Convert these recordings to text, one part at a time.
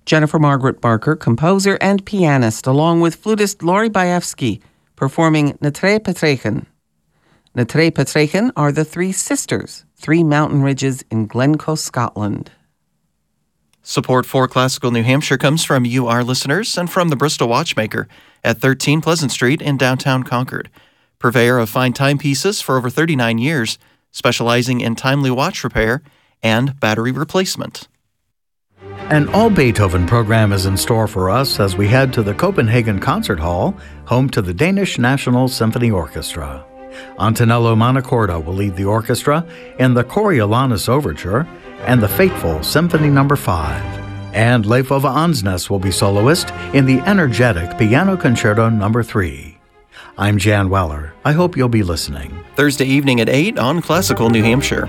Jennifer Margaret Barker, composer and pianist, along with flutist Lori Baevsky, performing Na Tre Petraichen. Na Tre Petraichen are the Three Sisters, 3 mountain ridges in Glencoe, Scotland. Support for Classical New Hampshire comes from you, our listeners, and from the Bristol Watchmaker at 13 Pleasant Street in downtown Concord. Purveyor of fine timepieces for over 39 years, specializing in timely watch repair and battery replacement. An all-Beethoven program is in store for us as we head to the Copenhagen Concert Hall, home to the Danish National Symphony Orchestra. Antonello Montecorda will lead the orchestra in the Coriolanus Overture and the fateful Symphony No. 5. And Leif Ove Ansnes will be soloist in the energetic Piano Concerto No. 3. I'm Jan Weller. I hope you'll be listening. Thursday evening at 8 on Classical New Hampshire.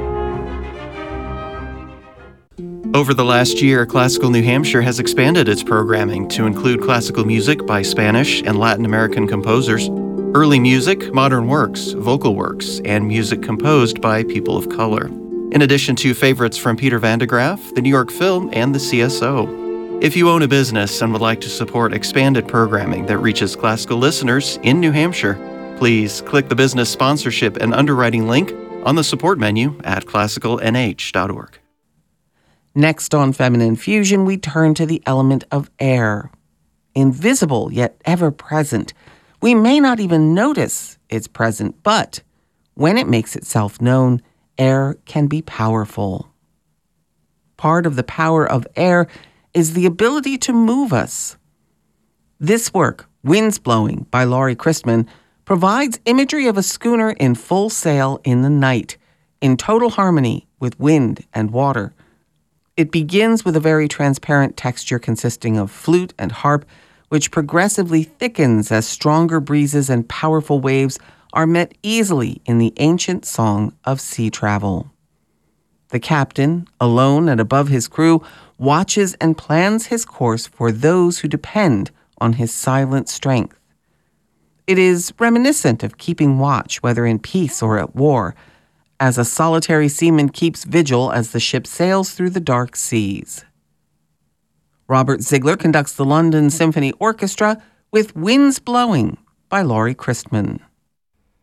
Over the last year, Classical New Hampshire has expanded its programming to include classical music by Spanish and Latin American composers, early music, modern works, vocal works, and music composed by people of color, in addition to favorites from Peter Van de Graaff, the New York Film, and the CSO. If you own a business and would like to support expanded programming that reaches classical listeners in New Hampshire, please click the business sponsorship and underwriting link on the support menu at classicalnh.org. Next on Feminine Fusion, we turn to the element of air. Invisible yet ever present. We may not even notice it's present, but when it makes itself known, air can be powerful. Part of the power of air is the ability to move us. This work, Winds Blowing by Laurie Christman, provides imagery of a schooner in full sail in the night, in total harmony with wind and water. It begins with a very transparent texture consisting of flute and harp, which progressively thickens as stronger breezes and powerful waves are met easily in the ancient song of sea travel. The captain, alone and above his crew, watches and plans his course for those who depend on his silent strength. It is reminiscent of keeping watch, whether in peace or at war, as a solitary seaman keeps vigil as the ship sails through the dark seas. Robert Ziegler conducts the London Symphony Orchestra with Winds Blowing by Laurie Christman.